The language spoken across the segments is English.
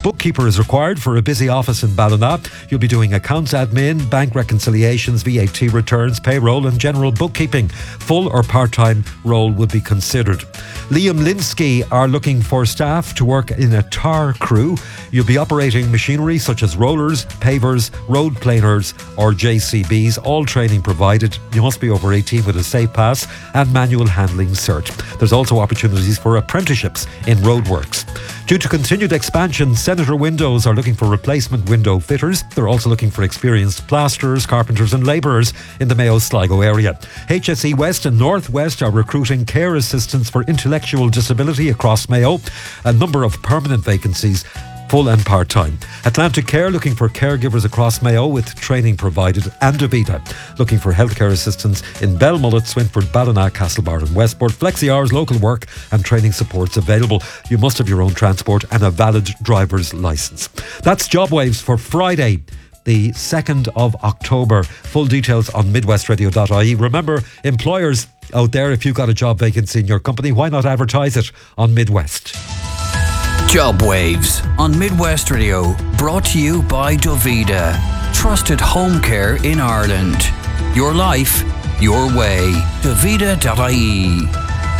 bookkeeper is required for a busy office in Ballina. You'll be doing accounts admin, bank reconciliations, VAT returns, payroll and general bookkeeping. Full or part-time role would be considered. Liam Linsky are looking for staff to work in a tar crew. You'll be operating machinery such as rollers, pavers, road planers or JCBs, all training provided. You must be over 18 with a safe pass and manual handling cert. There's also opportunities for apprenticeships in roadworks. Due to continued expansion, Senator Windows are looking for replacement window fitters. They're also looking for experienced plasterers, carpenters and labourers in the Mayo Sligo area. HSE West and North West are recruiting care assistants for intellectual disability across Mayo. A number of permanent vacancies, full and part-time. Atlantic Care looking for caregivers across Mayo with training provided, and Davita looking for healthcare assistants in Belmullet, Swinford, Ballina, Castlebar and Westport. Flexi hours, local work and training supports available. You must have your own transport and a valid driver's licence. That's Jobwaves for Friday, the 2nd of October. Full details on midwestradio.ie. Remember, employers out there, if you've got a job vacancy in your company, why not advertise it on Midwest? Jobwaves on Midwest Radio, brought to you by Davida. Trusted home care in Ireland. Your life, your way. Davida.ie.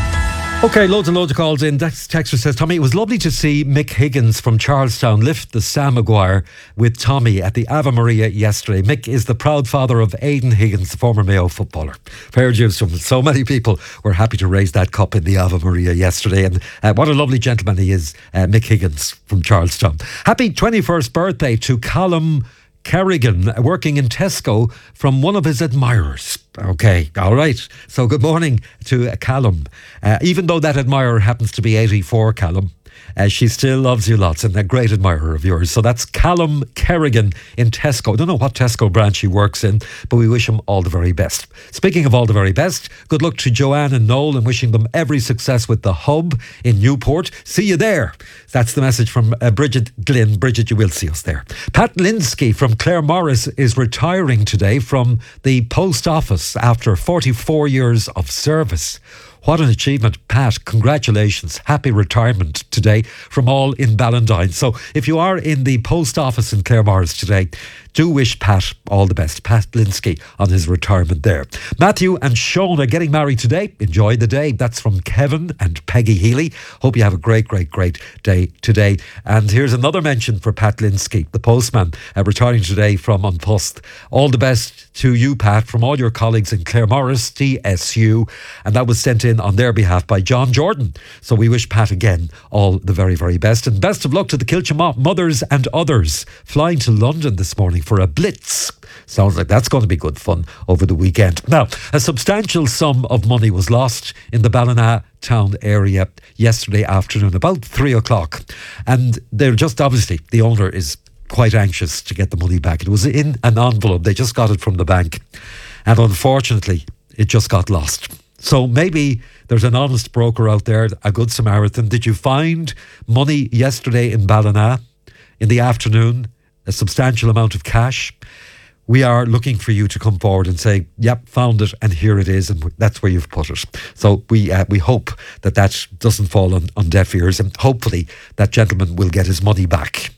Okay, loads and loads of calls in. Texter says, Tommy, it was lovely to see Mick Higgins from Charlestown lift the Sam Maguire with Tommy at the Ave Maria yesterday. Mick is the proud father of Aidan Higgins, the former Mayo footballer. Fair dues to him. So many people were happy to raise that cup in the Ave Maria yesterday. And what a lovely gentleman he is, Mick Higgins from Charlestown. Happy 21st birthday to Callum Kerrigan, working in Tesco, from one of his admirers. Okay, all right. So good morning to Callum. Even though that admirer happens to be 84, Callum, she still loves you lots and a great admirer of yours. So that's Callum Kerrigan in Tesco. I don't know what Tesco branch he works in, but we wish him all the very best. Speaking of all the very best, good luck to Joanne and Noel and wishing them every success with the hub in Newport. See you there. That's the message from Bridget Glynn. Bridget, you will see us there. Pat Linsky from Clare Morris is retiring today from the post office after 44 years of service. What an achievement, Pat. Congratulations. Happy retirement today from all in Ballandine. So if you are in the post office in Clare Morris today, do wish Pat all the best. Pat Linsky on his retirement there. Matthew and Sean are getting married today. Enjoy the day. That's from Kevin and Peggy Healy. Hope you have a great, great, great day today. And here's another mention for Pat Linsky, the postman, retiring today from An Post. All the best to you, Pat, from all your colleagues in Clare Morris, TSU. And that was sent in on their behalf by John Jordan. So we wish Pat again all the very, very best. And best of luck to the Kilchama mothers and others flying to London this morning for a blitz. Sounds like that's going to be good fun over the weekend. Now, a substantial sum of money was lost in the Ballina town area yesterday afternoon, about 3 o'clock. And they're just, obviously, the owner is quite anxious to get the money back. It was in an envelope. They just got it from the bank. And unfortunately, it just got lost. So maybe there's an honest broker out there, a good Samaritan. Did you find money yesterday in Ballina in the afternoon? A substantial amount of cash? We are looking for you to come forward and say, yep, found it and here it is, and that's where you've put it. So we hope that doesn't fall on deaf ears, and hopefully that gentleman will get his money back.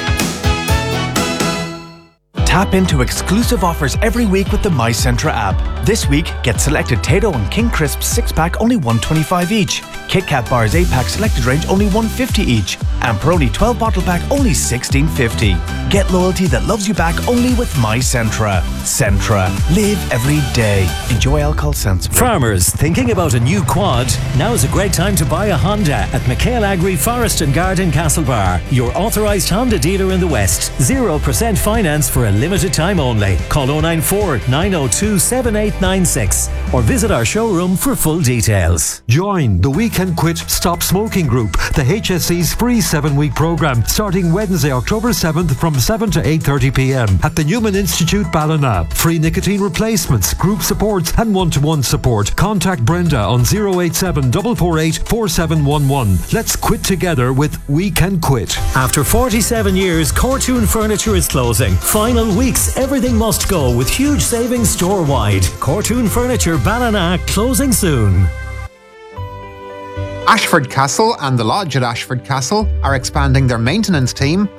Tap into exclusive offers every week with the MyCentra app. This week, get selected Tayto and King Crisps 6-pack only $1.25 each. Kit Kat bars 8-pack selected range only $1.50 each. And Peroni 12 bottle pack only $16.50. Get loyalty that loves you back only with MyCentra. Centra. Live every day. Enjoy alcohol sensibly. Farmers thinking about a new quad? Now is a great time to buy a Honda at McHale Agri Forest and Garden Castlebar. Your authorised Honda dealer in the West. 0% finance for a limited time only. Call 094 902 7896 or visit our showroom for full details. Join the We Can Quit Stop Smoking Group, the HSE's free 7-week programme, starting Wednesday, October 7th from 7 to 8:30 p.m. at the Newman Institute, Ballina. Free nicotine replacements, group supports and one-to-one support. Contact Brenda on 087 448 4711. Let's quit together with We Can Quit. After 47 years, Cortoon Furniture is closing. Final weeks, everything must go with huge savings store-wide. Cortoon Furniture Ballina closing soon. Ashford Castle and the Lodge at Ashford Castle are expanding their maintenance team